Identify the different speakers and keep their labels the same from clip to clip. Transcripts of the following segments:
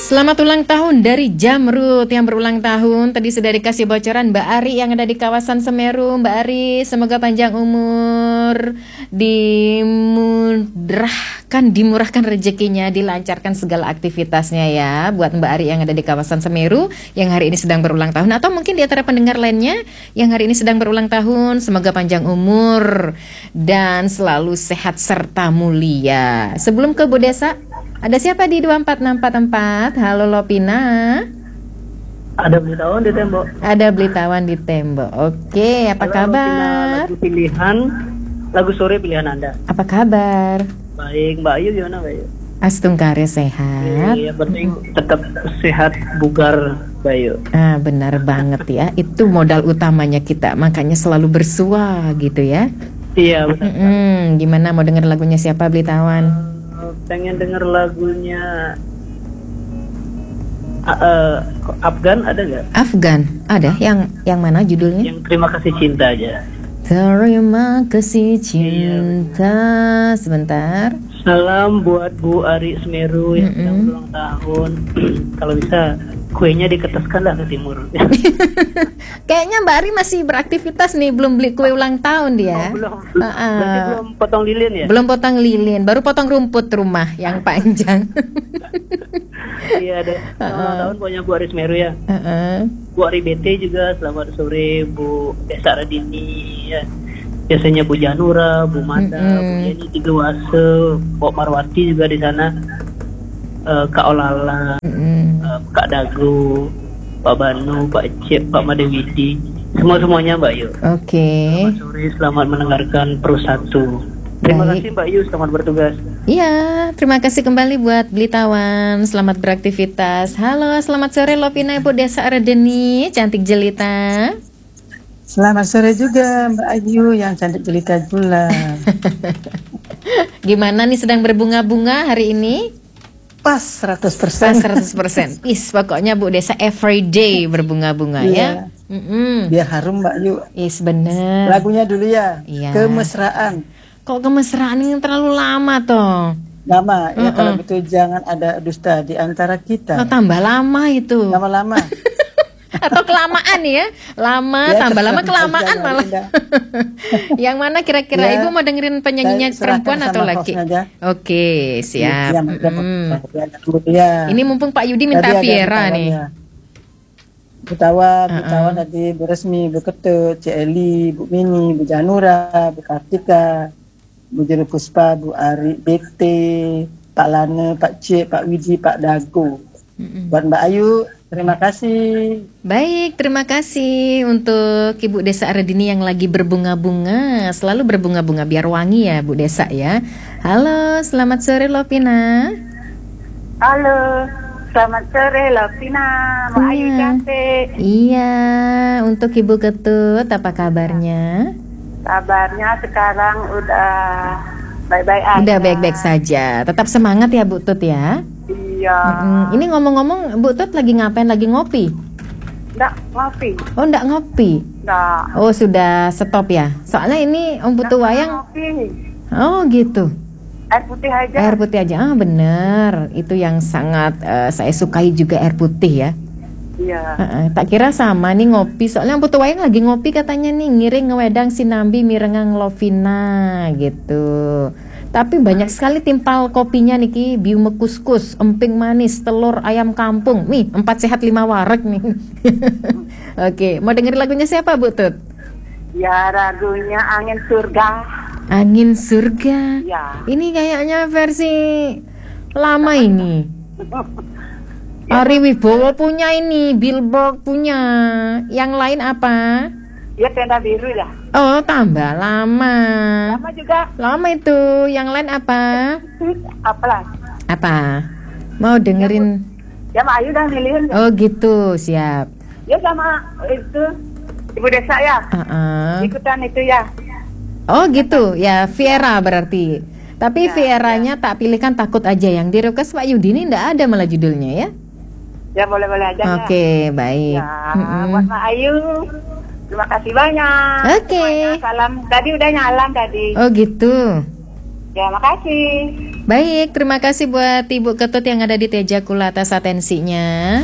Speaker 1: Selamat ulang tahun dari Jamrut yang berulang tahun. Tadi sudah dikasih bocoran Mbak Ari yang ada di kawasan Semeru. Mbak Ari, semoga panjang umur, dimurahkan rezekinya, dilancarkan segala aktivitasnya ya. Buat Mbak Ari yang ada di kawasan Semeru yang hari ini sedang berulang tahun, atau mungkin di antara pendengar lainnya yang hari ini sedang berulang tahun, semoga panjang umur dan selalu sehat serta mulia. Sebelum ke Bu Desa, ada siapa di 24644? Halo Lopina.
Speaker 2: Ada Blitawan di tembok.
Speaker 1: Ada Blitawan di tembok. Oke, apa kabar?
Speaker 2: Lagu pilihan, lagu sore pilihan Anda.
Speaker 1: Apa kabar?
Speaker 2: Baik, Mbak Ayu gimana Mbak Ayu?
Speaker 1: Astungkare sehat.
Speaker 2: Iya, penting tetap sehat, bugar Mbak Ayu.
Speaker 1: Ah, benar banget ya. Itu modal utamanya kita. Makanya selalu bersua gitu ya.
Speaker 2: Iya, benar.
Speaker 1: Gimana mau denger lagunya siapa Blitawan?
Speaker 2: Pengen denger lagunya Afgan ada nggak?
Speaker 1: Afgan ada. Yang mana judulnya?
Speaker 2: Yang Terima Kasih Cinta aja.
Speaker 1: Terima kasih cinta. Sebentar.
Speaker 2: Salam buat Bu Ari Semeru yang sedang ulang tahun. Kalau bisa kuenya diketeskan lah ke timur.
Speaker 1: Kayaknya Mbak Ari masih beraktivitas nih, belum beli kue ulang tahun dia.
Speaker 2: Belum. Berarti belum potong lilin ya?
Speaker 1: Belum potong lilin, baru potong rumput rumah yang panjang.
Speaker 2: Iya deh. Ulang tahun punya Bu Ari Semeru ya. Bu Ari BT juga selamat sore, Bu Desa Radini ya. Biasanya Bu Janura, Bu Manda, Bu Yeni Tigawase, Bu Marwati juga di sana. Kak Olala, Kak Dago, Pak Banu, Pak Cep, Pak Madewidi, semuanya Mbak Yu.
Speaker 1: Oke.
Speaker 2: Selamat sore, selamat mendengarkan Persatu. Terima kasih Mbak Yu, selamat bertugas.
Speaker 1: Iya, terima kasih kembali buat Blitawan. Selamat beraktivitas. Halo, selamat sore Lopina Ibu Desa Radeni, cantik jelita.
Speaker 3: Selamat sore juga Mbak Ayu yang cantik jelita pula.
Speaker 1: Gimana nih, sedang berbunga-bunga hari ini?
Speaker 3: Pas 100%.
Speaker 1: Pas 100%. Is, pokoknya Bu Desa everyday berbunga-bunga ya.
Speaker 3: Biar harum Mbak Yu.
Speaker 1: Is, bener.
Speaker 3: Lagunya dulu ya.
Speaker 1: Iya.
Speaker 3: Kemesraan.
Speaker 1: Kok kemesraan ini terlalu lama toh?
Speaker 3: Lama ya, kalau gitu jangan ada dusta di antara kita.
Speaker 1: Oh, tambah lama itu.
Speaker 3: Lama-lama.
Speaker 1: Atau kelamaan ya? Lama ya, tambah lama kelamaan malah. Yang mana kira-kira ya, Ibu mau dengerin penyanyinya perempuan atau laki? Oke, siap.
Speaker 3: Ya.
Speaker 1: Ini mumpung Pak Yudi minta Viera nih.
Speaker 3: Butawan tadi beresmi, Bu Ketut, Cik Eli, Bu Mini, Bu Janura, Bu Kartika, Bu Jero Puspa, Bu Ari, BT, Pak Lana, Pak Cik, Pak Widi, Pak Dago. Buat Mbak Ayu, terima kasih.
Speaker 1: Baik, terima kasih untuk Ibu Desa Radini yang lagi berbunga-bunga. Selalu berbunga-bunga biar wangi ya Bu Desa ya. Halo, selamat sore Lopina.
Speaker 4: Halo, selamat sore Lopina. Mbak Ayu cantik.
Speaker 1: Iya, untuk Ibu Ketut apa kabarnya?
Speaker 4: Kabarnya sekarang udah baik-baik aja.
Speaker 1: Udah baik-baik saja. Tetap semangat ya Bu Tut ya.
Speaker 4: Iya.
Speaker 1: Ini ngomong-ngomong Bu Tut lagi ngapain? Lagi ngopi?
Speaker 4: Nggak ngopi.
Speaker 1: Oh, nggak ngopi?
Speaker 4: Nggak.
Speaker 1: Oh, sudah stop ya? Soalnya ini Om Putu Wayang.
Speaker 4: Ngopi.
Speaker 1: Oh, gitu.
Speaker 4: Air putih aja.
Speaker 1: Air putih aja. Ah, bener. Itu yang sangat saya sukai juga, air putih ya.
Speaker 4: Iya.
Speaker 1: Tak kira sama nih ngopi. Soalnya Om Putu Wayang lagi ngopi katanya nih, ngiring ngewedang sinambi mirengang Lovina gitu. Tapi banyak sekali timpal kopinya niki, biu mekuskus, emping manis, telur ayam kampung. Nih, 4 sehat 5 wareg nih. Oke, mau dengerin lagunya siapa Bu Tut?
Speaker 4: Ya, lagunya Angin Surga.
Speaker 1: Angin Surga.
Speaker 4: Ya.
Speaker 1: Ini kayaknya versi lama ini. Ari Wibowo punya ini, Billboard punya. Yang lain apa?
Speaker 4: Ya, Tenda Biru ya.
Speaker 1: Oh, tambah lama.
Speaker 4: Lama juga.
Speaker 1: Lama itu. Yang lain apa?
Speaker 4: Apalah?
Speaker 1: Apa? Mau dengerin?
Speaker 4: Ya, Mbak Ayu udah milihin.
Speaker 1: Oh gitu, siap.
Speaker 4: Ya, sama itu Ibu Desa ya. Ikutan itu ya.
Speaker 1: Oh gitu, ya Viera berarti. Tapi ya, Vieranya tak pilihkan takut aja. Yang di request Pak Yudi ini ndak ada malah judulnya ya.
Speaker 4: Ya, boleh-boleh aja.
Speaker 1: Oke, baik.
Speaker 4: Ya, buat Mbak Ayu. Terima kasih banyak.
Speaker 1: Oke.
Speaker 4: Salam. Tadi udah nyalam tadi.
Speaker 1: Oh gitu.
Speaker 4: Ya, makasih.
Speaker 1: Baik, terima kasih buat Ibu Ketut yang ada di Tejakula atas atensinya.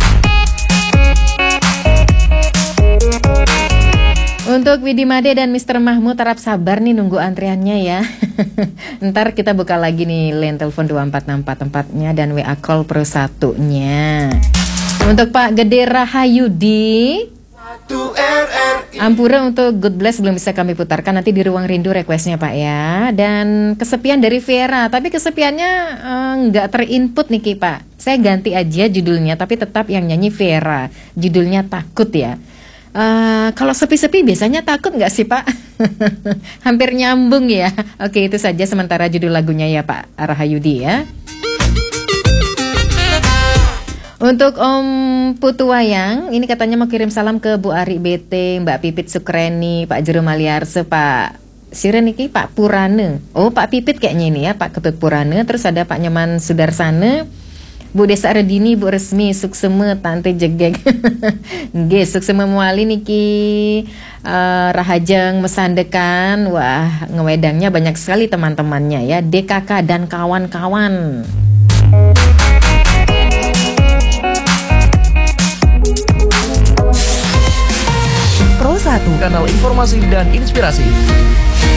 Speaker 1: Untuk Widi Made dan Mr. Mahmud harap sabar nih nunggu antriannya ya. Ntar kita buka lagi nih line telepon 24644-nya dan WA call pro 1-nya. Untuk Pak Gede Rahayudi Ampura untuk Good Bless belum bisa kami putarkan, nanti di Ruang Rindu requestnya Pak ya. Dan kesepian dari Vera, tapi kesepiannya nggak terinput nih Ki Pak. Saya ganti aja judulnya, tapi tetap yang nyanyi Vera. Judulnya Takut ya. Kalau sepi-sepi biasanya takut nggak sih Pak? Hampir nyambung ya. Oke, itu saja sementara judul lagunya ya Pak Rahayudi ya. Untuk Om Putu Wayang, ini katanya mau kirim salam ke Bu Ari BT, Mbak Pipit Sukreni, Pak Jero Maliarse, Pak Siren iki Pak Purane. Oh, Pak Pipit kayaknya ini ya, Pak Ketut Purane. Terus ada Pak Nyaman Sudarsana, Bu Desa Redini, Bu Resmi, Sukseme, Tante Jegeg. Nggih, Sukseme Muali niki Rahajeng Mesandekan. Wah, ngewedangnya banyak sekali teman-temannya ya, DKK dan kawan-kawan.
Speaker 5: Pro 1, kanal informasi dan inspirasi.